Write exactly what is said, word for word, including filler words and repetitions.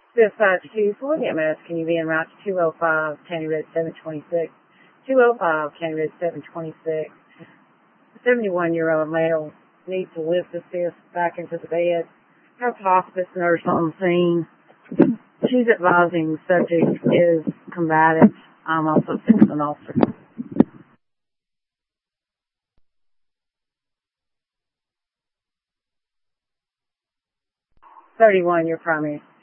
Suicide two, Floyd M S, can you be en route to two oh five, County Road seven twenty-six, two oh five, County Road seven twenty-six. seventy-one-year-old male needs to lift assist back into the bed. Has hospice nurse on the scene. She's advising the subject is combative. I'm also an officer. thirty-one, your primary.